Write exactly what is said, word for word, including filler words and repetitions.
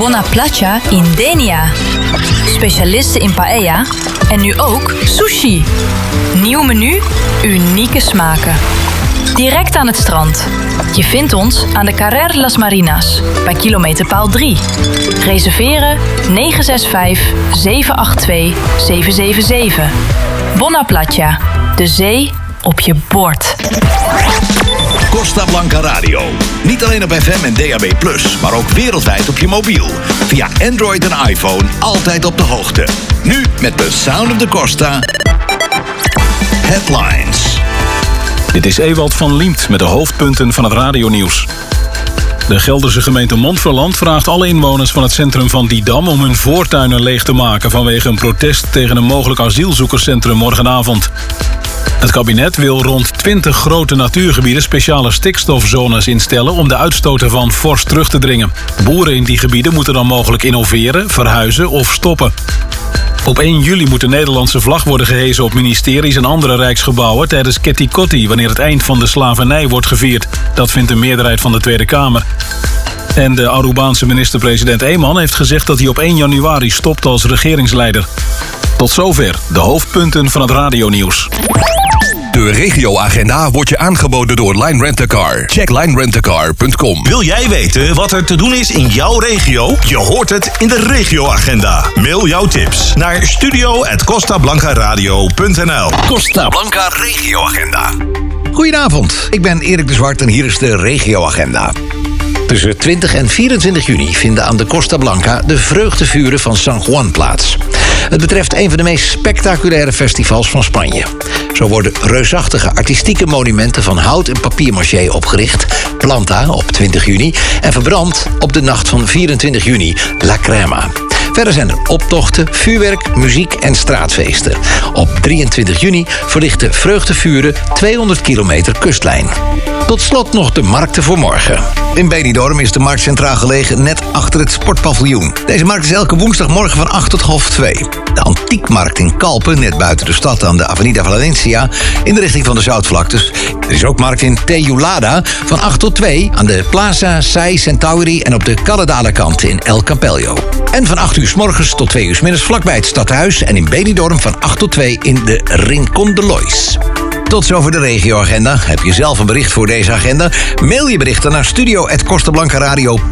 Bona Playa in Denia. Specialisten in paella en nu ook sushi. Nieuw menu, unieke smaken. Direct aan het strand. Je vindt ons aan de Carrer Las Marinas, bij kilometerpaal drie. Reserveren negen zes vijf, zeven acht twee, zeven zeven zeven. Bona Playa, de zee op je bord. Costa Blanca Radio. Niet alleen op F M en D A B plus, maar ook wereldwijd op je mobiel. Via Android en iPhone, altijd op de hoogte. Nu met de Sound of the Costa Headlines. Dit is Ewald van Liemt met de hoofdpunten van het radionieuws. De Gelderse gemeente Montferland vraagt alle inwoners van het centrum van Didam om hun voortuinen leeg te maken vanwege een protest tegen een mogelijk asielzoekerscentrum morgenavond. Het kabinet wil rond twintig grote natuurgebieden speciale stikstofzones instellen om de uitstoot ervan fors terug te dringen. Boeren in die gebieden moeten dan mogelijk innoveren, verhuizen of stoppen. Op één juli moet de Nederlandse vlag worden gehezen op ministeries en andere rijksgebouwen tijdens Ketty Kotti, wanneer het eind van de slavernij wordt gevierd. Dat vindt een meerderheid van de Tweede Kamer. En de Arubaanse minister-president Eman heeft gezegd dat hij op één januari stopt als regeringsleider. Tot zover de hoofdpunten van het radionieuws. De regioagenda wordt je aangeboden door Line Rent A Car. Check line rent a car punt com. Wil jij weten wat er te doen is in jouw regio? Je hoort het in de regioagenda. Mail jouw tips naar studio at costa blanca radio punt n l. Costa Blanca Regioagenda. Goedenavond, ik ben Erik de Zwart en hier is de regioagenda. Tussen twintig en vierentwintig juni vinden aan de Costa Blanca de vreugdevuren van San Juan plaats. Het betreft een van de meest spectaculaire festivals van Spanje. Zo worden reusachtige artistieke monumenten van hout en papiermaché opgericht, Planta op twintig juni, en verbrand op de nacht van vierentwintig juni, La Crema. Verder zijn er optochten, vuurwerk, muziek en straatfeesten. Op drieëntwintig juni verlichten vreugdevuren tweehonderd kilometer kustlijn. Tot slot nog de markten voor morgen. In Benidorm is de markt centraal gelegen, net achter het sportpaviljoen. Deze markt is elke woensdagmorgen van acht tot half twee. De antiekmarkt in Kalpen, net buiten de stad aan de Avenida Valencia, in de richting van de Zoutvlaktes. Er is ook markt in Tejulada van acht tot twee aan de Plaza Sai Centauri en op de Caledale kant in El Campello. En van acht uur 's morgens tot twee uur 's middags vlakbij het stadhuis en in Benidorm van acht tot twee in de Rincon de Lois. Tot zover de regioagenda. Heb je zelf een bericht voor deze agenda? Mail je berichten naar studio at costa blanca radio punt n l.